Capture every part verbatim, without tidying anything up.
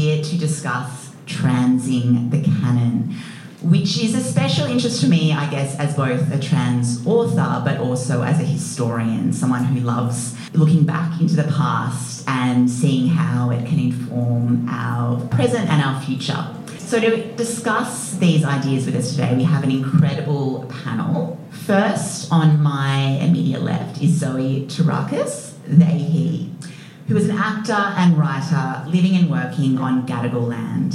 Here to discuss Transing the Canon, which is a special interest to me, I guess, as both a trans author, but also as a historian, someone who loves looking back into the past and seeing how it can inform our present and our future. So to discuss these ideas with us today, we have an incredible panel. First, on my immediate left is Zoe Terakis, they, he, who is an actor and writer living and working on Gadigal land.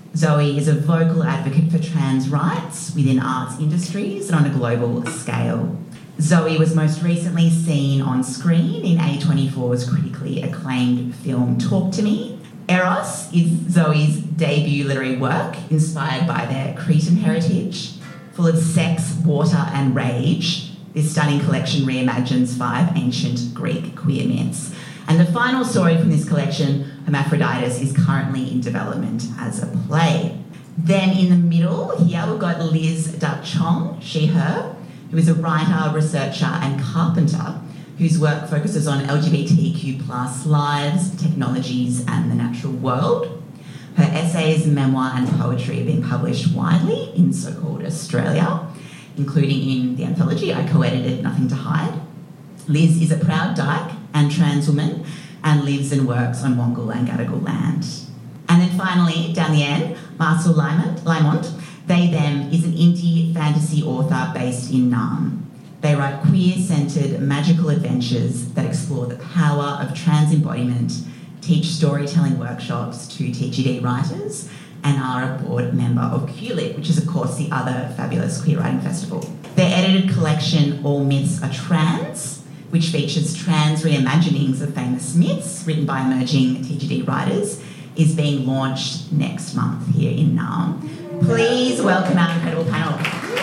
Zoe is a vocal advocate for trans rights within arts industries and on a global scale. Zoe was most recently seen on screen in A twenty-four's critically acclaimed film Talk to Me. Eros is Zoe's debut literary work, inspired by their Cretan heritage. Full of sex, water and rage, this stunning collection reimagines five ancient Greek queer myths. And the final story from this collection, Hermaphroditus, is currently in development as a play. Then in the middle here we've got Liz Duck Chong, she, her, who is a writer, researcher and carpenter whose work focuses on L G B T Q plus lives, technologies and the natural world. Her essays, memoir and poetry have been published widely in so-called Australia, including in the anthology I co-edited Nothing to Hide. Liz is a proud dyke and trans woman and lives and works on Wongal and Gadigal land. And then finally, down the end, Marcel Limont, they, them, is an indie fantasy author based in Naarm. They write queer-centred magical adventures that explore the power of trans embodiment, teach storytelling workshops to T G D writers, and are a board member of Q Lit, which is, of course, the other fabulous queer writing festival. Their edited collection, All Myths Are Trans, which features trans reimaginings of famous myths written by emerging T G D writers, is being launched next month here in Naarm. Please welcome our incredible panel.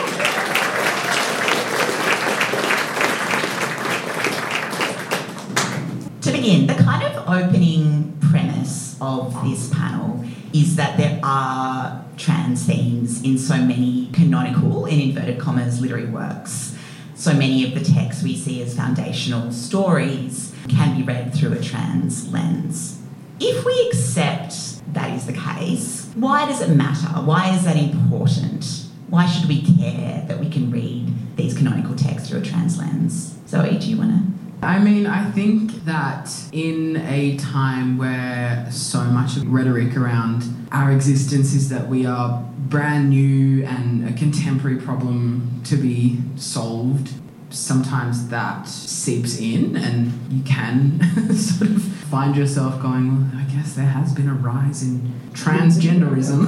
To begin, the kind of opening premise of this panel is that there are trans themes in so many canonical, in inverted commas, literary works. So many of the texts we see as foundational stories can be read through a trans lens. If we accept that is the case, why does it matter? Why is that important? Why should we care that we can read these canonical texts through a trans lens? Zoe, do you want to? I mean, I think that in a time where so much of rhetoric around our existence is that we are brand new and a contemporary problem to be solved, sometimes that seeps in and you can sort of find yourself going, well, I guess there has been a rise in transgenderism.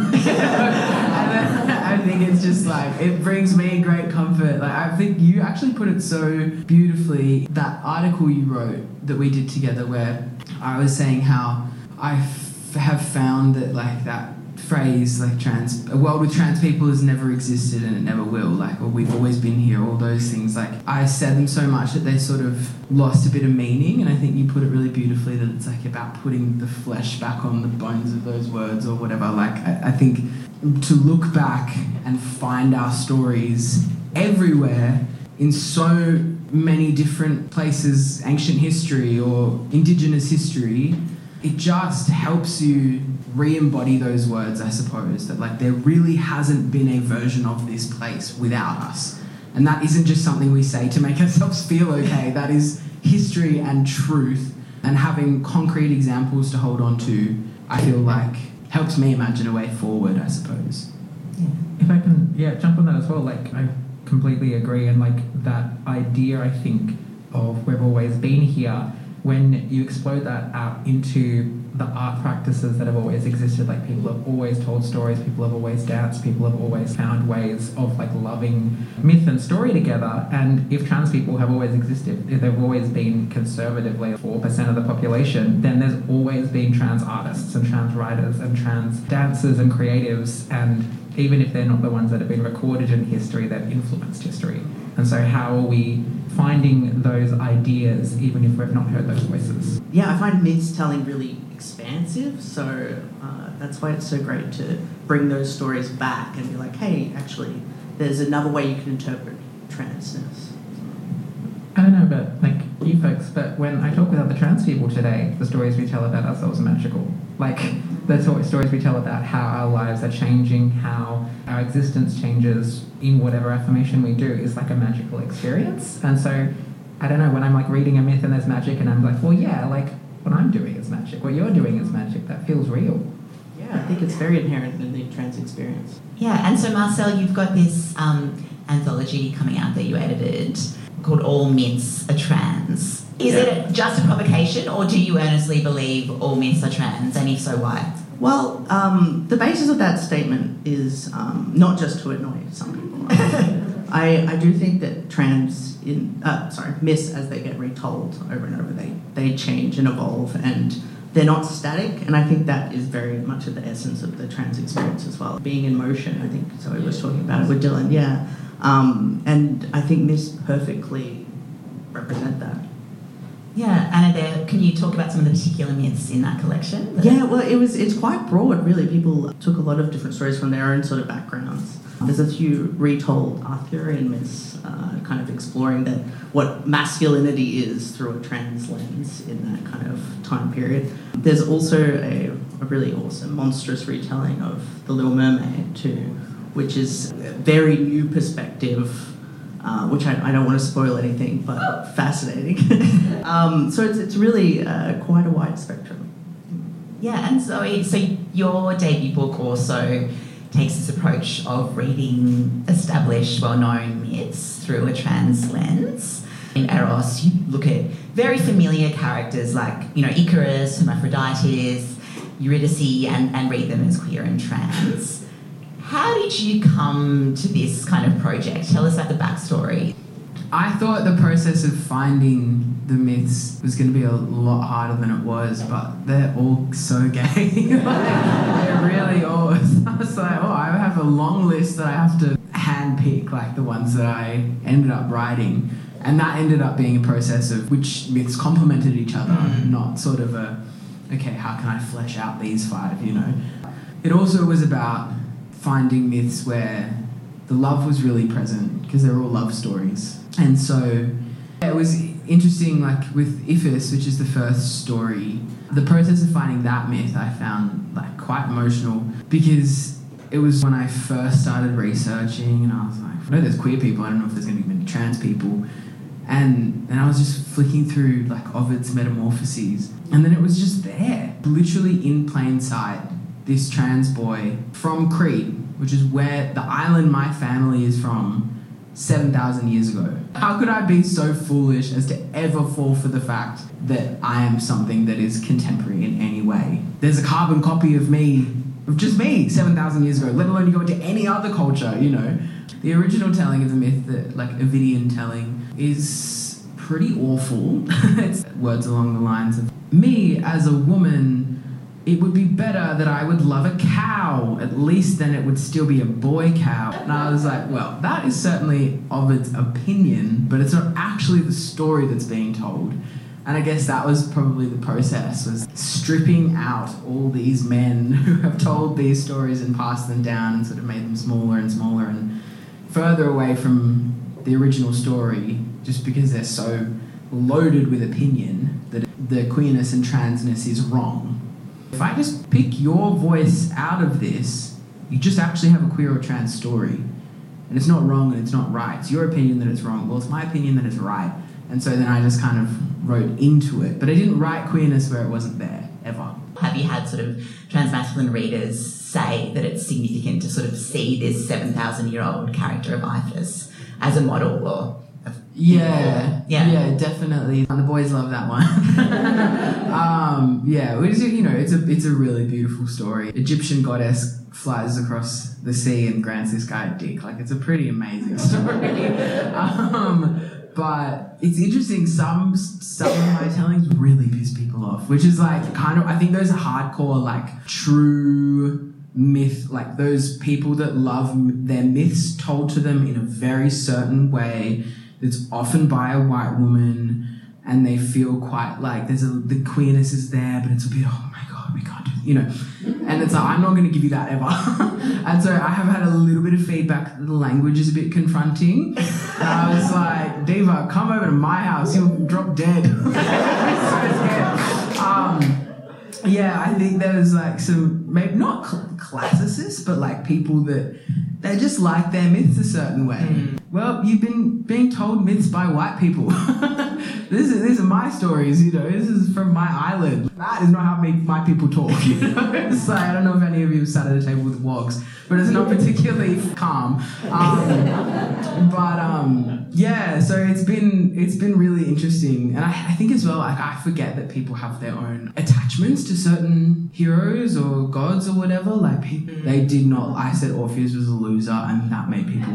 And I think it's just like, it brings me great comfort. Like, I think you actually put it so beautifully, that article you wrote that we did together where I was saying how I f- have found that like that phrase like trans a world with trans people has never existed and it never will, like, or we've always been here, all those things, like I said them so much that they sort of lost a bit of meaning. And I think you put it really beautifully that it's like about putting the flesh back on the bones of those words or whatever. Like I, I think to look back and find our stories everywhere in so many different places, ancient history or indigenous history, it just helps you re-embody those words, I suppose, that like there really hasn't been a version of this place without us. And that isn't just something we say to make ourselves feel okay. That is history and truth, and having concrete examples to hold on to, I feel like helps me imagine a way forward, I suppose. Yeah. If I can, yeah, jump on that as well. Like, I completely agree. And like that idea, I think, of we've always been here, when you explode that out into the art practices that have always existed, like people have always told stories, people have always danced, people have always found ways of like loving myth and story together. And if trans people have always existed, if they've always been conservatively four percent of the population, then there's always been trans artists and trans writers and trans dancers and creatives. And even if they're not the ones that have been recorded in history, they've influenced history. And so how are we finding those ideas even if we've not heard those voices? Yeah, I find myths telling really expansive, so uh, that's why it's so great to bring those stories back and be like, hey, actually, there's another way you can interpret transness. I don't know about like you folks, but when I talk with other trans people today, the stories we tell about ourselves are magical. Like, the to- stories we tell about how our lives are changing, how our existence changes in whatever affirmation we do is like a magical experience. And so, I don't know, when I'm like reading a myth and there's magic and I'm like, well, yeah, like what I'm doing is magic, what you're doing is magic, that feels real. Yeah, I think it's very inherent in the trans experience. Yeah, and so Marcel, you've got this um, anthology coming out that you edited called All Myths Are Trans. Is Yeah. it just a provocation, or do you earnestly believe all myths are trans, and if so, why? Well, um, the basis of that statement is um, not just to annoy some people. I, I do think that trans, in uh, sorry, myths as they get retold over and over, they, they change and evolve, and they're not static, and I think that is very much of the essence of the trans experience as well. Being in motion, I think Zoe was talking about it with Dylan, yeah. Um, and I think myths perfectly represent that. Yeah, and are there, can you talk about some of the particular myths in that collection? That Yeah, well, it was it's quite broad, really. People took a lot of different stories from their own sort of backgrounds. There's a few retold Arthurian myths, uh, kind of exploring that what masculinity is through a trans lens in that kind of time period. There's also a, a really awesome, monstrous retelling of The Little Mermaid too, which is a very new perspective. Uh, which I, I don't want to spoil anything, but fascinating. um, so it's, it's really uh, quite a wide spectrum. Yeah, and Zoe, so your debut book also takes this approach of reading established, well-known myths through a trans lens. In Eros, you look at very familiar characters like, you know, Icarus, Hermaphroditus, Eurydice, and, and read them as queer and trans. How did you come to this kind of project? Tell us about the backstory. I thought the process of finding the myths was going to be a lot harder than it was, but they're all so gay. Like, they're really all. I was like, oh, I have a long list that I have to handpick, like the ones that I ended up writing. And that ended up being a process of which myths complemented each other, mm. not sort of a, okay, how can I flesh out these five, you know? It also was about finding myths where the love was really present, because they're all love stories. And so it was interesting, like with Iphis, which is the first story, the process of finding that myth I found like quite emotional, because it was when I first started researching and I was like, I know there's queer people, I don't know if there's going to be many trans people. And then I was just flicking through like Ovid's Metamorphoses, and then it was just there, literally in plain sight. This trans boy from Crete, which is where the island my family is from, seven thousand years ago. How could I be so foolish as to ever fall for the fact that I am something that is contemporary in any way? There's a carbon copy of me, of just me, seven thousand years ago, let alone you go into any other culture, you know. The original telling of the myth, that like Ovidian telling, is pretty awful. It's words along the lines of, me as a woman, it would be better that I would love a cow. At least then it would still be a boy cow. And I was like, well, that is certainly Ovid's opinion, but it's not actually the story that's being told. And I guess that was probably the process, was stripping out all these men who have told these stories and passed them down and sort of made them smaller and smaller and further away from the original story, just because they're so loaded with opinion that the queerness and transness is wrong. If I just pick your voice out of this, you just actually have a queer or trans story. And it's not wrong and it's not right. It's your opinion that it's wrong. Well, it's my opinion that it's right. And so then I just kind of wrote into it. But I didn't write queerness where it wasn't there, ever. Have you had sort of transmasculine readers say that it's significant to sort of see this seven thousand year old character of Iphis as a model or... Yeah, yeah, yeah, definitely. The boys love that one. um, yeah, it's, you know, it's a it's a really beautiful story. Egyptian goddess flies across the sea and grants this guy a dick. Like, it's a pretty amazing story. um, but it's interesting. Some some of my tellings really piss people off, which is like kind of, I think those are hardcore, like true myth, like those people that love their myths told to them in a very certain way. It's often by a white woman, and they feel quite like there's a the queerness is there, but it's a bit, oh my god, we can't do it, you know. And it's like, I'm not going to give you that ever. And so I have had a little bit of feedback that the language is a bit confronting. And I was like, Diva, come over to my house, you'll drop dead. So scared. Um, Yeah, I think there's like some, maybe not cl- classicists, but like people that they just like their myths a certain way. Mm. Well, you've been being told myths by white people. this is these are my stories, you know. This is from my island. That is not how me, my people talk. You know, it's like, I don't know if any of you have sat at a table with wogs, but it's not particularly calm. Um, but um, yeah, so it's been it's been really interesting, and I, I think as well, like I forget that people have their own attachments to certain heroes or gods or whatever. Like people, they did not. I said Orpheus was a loser, and that made people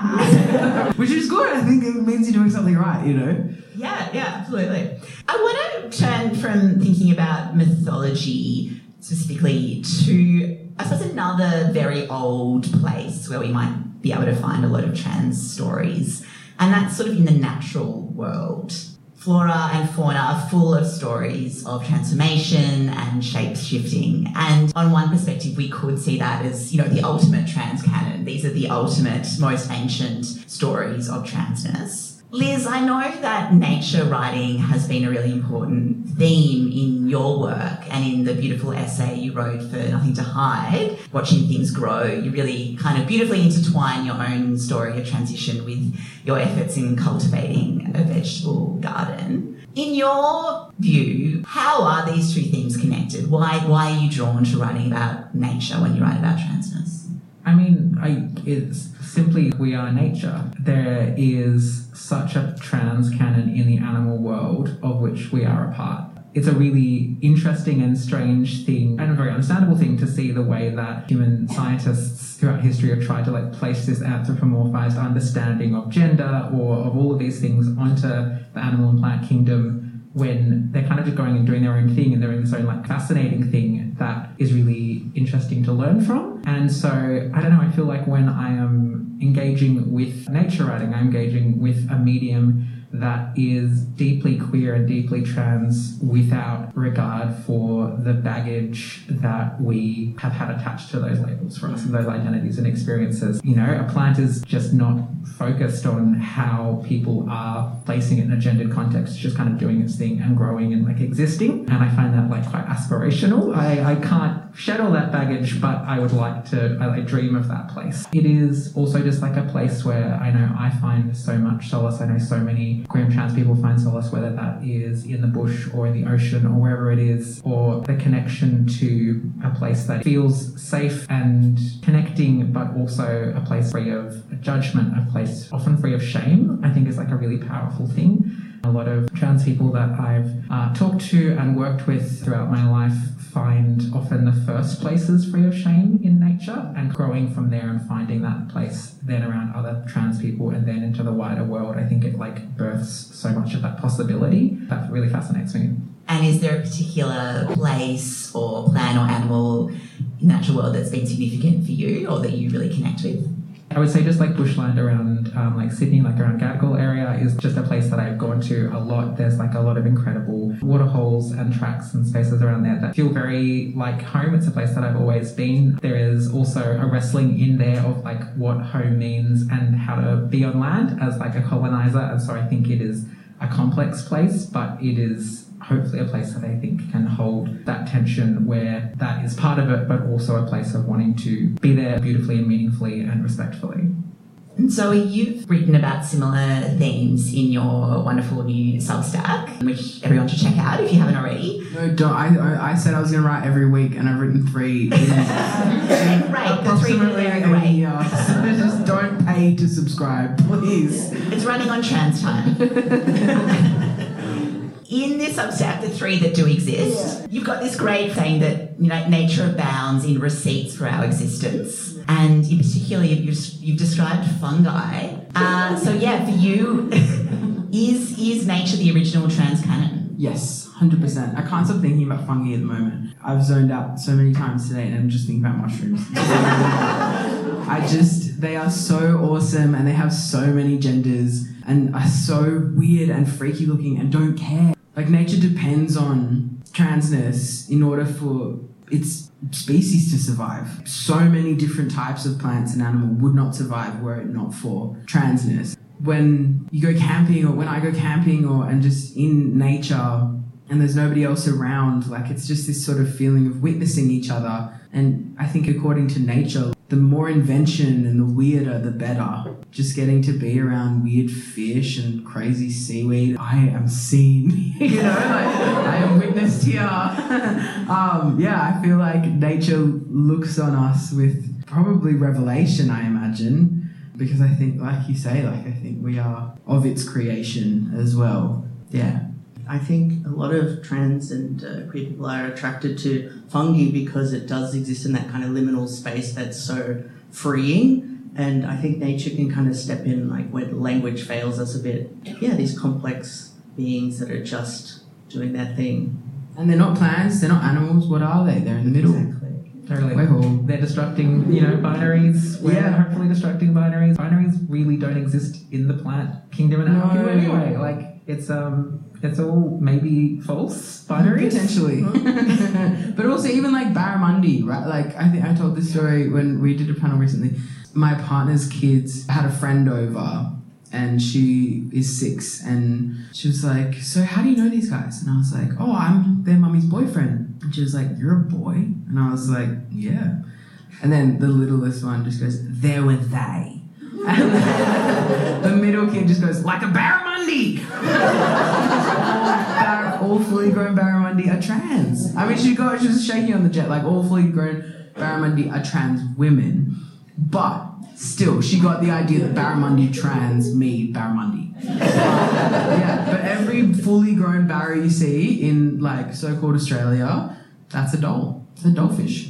mad, which is good. I think it means you're doing something right, you know. Yeah, yeah, absolutely. I want to turn from thinking about mythology specifically to, I suppose, another very old place where we might be able to find a lot of trans stories, and that's sort of in the natural world. Flora and fauna are full of stories of transformation and shape-shifting. And on one perspective, we could see that as, you know, the ultimate trans canon. These are the ultimate, most ancient stories of transness. Liz, I know that nature writing has been a really important theme in your work and in the beautiful essay you wrote for Nothing to Hide, Watching Things Grow. You really kind of beautifully intertwine your own story of transition with your efforts in cultivating a vegetable garden. In your view, how are these two themes connected? Why, why are you drawn to writing about nature when you write about transness? I mean, I, it's simply we are nature. There is such a trans canon in the animal world of which we are a part. It's a really interesting and strange thing and a very understandable thing to see the way that human scientists throughout history have tried to like place this anthropomorphized understanding of gender or of all of these things onto the animal and plant kingdom when they're kind of just going and doing their own thing and they're in this own like fascinating thing that is really interesting to learn from. And so, I don't know, I feel like when I am engaging with nature writing, I'm engaging with a medium that is deeply queer and deeply trans without regard for the baggage that we have had attached to those labels for us and those identities and experiences. You know, a plant is just not focused on how people are placing it in a gendered context, it's just kind of doing its thing and growing and like existing. And I find that like quite aspirational. I, I can't shed all that baggage, but I would like to, I like dream of that place. It is also just like a place where I know I find so much solace. I know so many queer and trans people find solace, whether that is in the bush or in the ocean or wherever it is, or the connection to a place that feels safe and connecting, but also a place free of judgment, a place often free of shame, I think is like a really powerful thing. A lot of trans people that I've uh, talked to and worked with throughout my life find often the first places free of shame in nature, and growing from there and finding that place then around other trans people and then into the wider world, I think it like births so much of that possibility. That really fascinates me. And is there a particular place or plant or animal in the natural world that's been significant for you or that you really connect with? I would say just like bushland around um, like Sydney, like around Gadigal area is just a place that I've gone to a lot. There's like a lot of incredible waterholes and tracks and spaces around there that feel very like home. It's a place that I've always been. There is also a wrestling in there of like what home means and how to be on land as like a colonizer. And so I think it is a complex place, but it is hopefully a place that I think can hold that tension where that is part of it, but also a place of wanting to be there beautifully and meaningfully and respectfully. And Zoe, you've written about similar themes in your wonderful new Substack, which everyone should check out if you haven't already. No, don't. I, I said I was going to write every week, and I've written three. Great, the three that are great. Yeah. So just don't pay to subscribe, please. It's running on trans time. In this Substack, the three that do exist, yeah. You've got this great saying that, you know, nature abounds in receipts for our existence. And in particular, you've, you've described fungi. Uh, so yeah, for you, is is nature the original trans canon? Yes, one hundred percent. I can't stop thinking about fungi at the moment. I've zoned out so many times today and I'm just thinking about mushrooms. I just, they are so awesome and they have so many genders and are so weird and freaky looking and don't care. Like, nature depends on transness in order for its species to survive. So many different types of plants and animal would not survive were it not for transness. When you go camping or when I go camping or and just in nature, and there's nobody else around. Like, it's just this sort of feeling of witnessing each other. And I think according to nature, the more invention and the weirder, the better. Just getting to be around weird fish and crazy seaweed. I am seen, you know, like I am witnessed here. um, yeah, I feel like nature looks on us with probably revelation, I imagine, because I think, like you say, like I think we are of its creation as well. Yeah. I think a lot of trans and uh, queer people are attracted to fungi because it does exist in that kind of liminal space that's so freeing. And I think nature can kind of step in, like when language fails us a bit. Yeah, these complex beings that are just doing their thing. And they're not plants, they're not animals. What are they? They're in the middle. Exactly. Totally. We're all- They're destructing, you know, binaries. We're Yeah. hopefully destructing binaries. Binaries really don't exist in the plant kingdom and No. alchemy anyway. Like, it's um, it's all maybe false binaries. Potentially. But also even like barramundi, right? Like I think I told this story when we did a panel recently. My partner's kids had a friend over and she is six and she was like, so how do you know these guys? And I was like, oh, I'm their mummy's boyfriend. And she was like, you're a boy? And I was like, yeah. And then the littlest one just goes, there were they. And then the middle kid just goes, like a barramundi. all, all fully grown barramundi are trans. I mean, she got, she was shaking on the jet, like all fully grown barramundi are trans women. But still, she got the idea that barramundi trans me barramundi. Yeah, but every fully grown barra you see in like so-called Australia, that's a doll. It's a dollfish.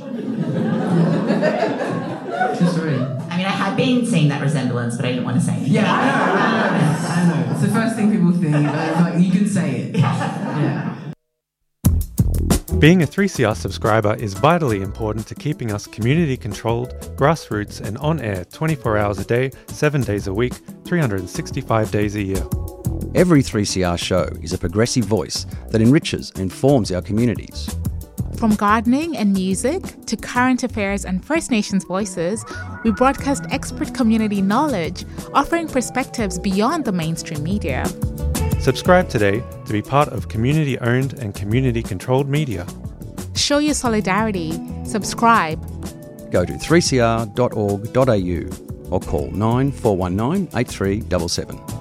True story. I mean, I had been seeing that resemblance, but I didn't want to say anything. Yeah, I know, I know, I know. It's the first thing people think, but it's like, you can say it. Yeah. Being a three C R subscriber is vitally important to keeping us community-controlled, grassroots and on-air twenty-four hours a day, seven days a week, three hundred sixty-five days a year. Every three C R show is a progressive voice that enriches and informs our communities. From gardening and music to current affairs and First Nations voices, we broadcast expert community knowledge, offering perspectives beyond the mainstream media. Subscribe today to be part of community-owned and community-controlled media. Show your solidarity. Subscribe. Go to three c r dot org dot a u or call nine four one nine eight three seven seven.